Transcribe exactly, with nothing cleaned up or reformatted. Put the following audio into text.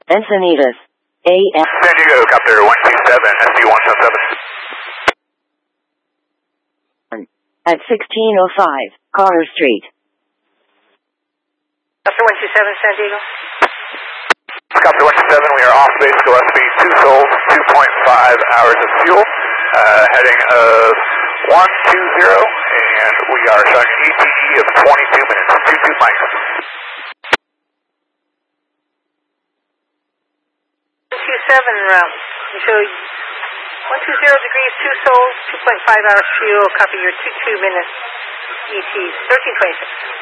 Encinitas. A M. San Diego, copter one two seven, S D one seven seven. At sixteen oh five, Carter Street. Copter one two seven, San Diego. Copter one two seven, we are off base Gillespie, two souls, two point five hours of fuel, uh, heading of one two zero, and we are showing an E T E of twenty-two minutes, two two mics. one two seven, um, you show one two zero degrees, two souls, two point five hours fuel, copy your two two minutes E T, thirteen twenty-six.